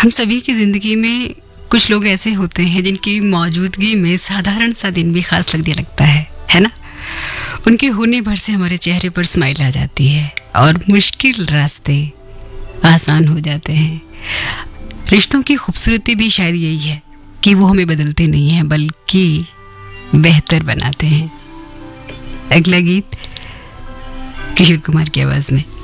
हम सभी की ज़िंदगी में कुछ लोग ऐसे होते हैं जिनकी मौजूदगी में साधारण सा दिन भी खास लगने लगता है ना। उनके होने भर से हमारे चेहरे पर स्माइल आ जाती है और मुश्किल रास्ते आसान हो जाते हैं। रिश्तों की खूबसूरती भी शायद यही है कि वो हमें बदलते नहीं हैं बल्कि बेहतर बनाते हैं। अगला गीत किशोर कुमार की आवाज़ में।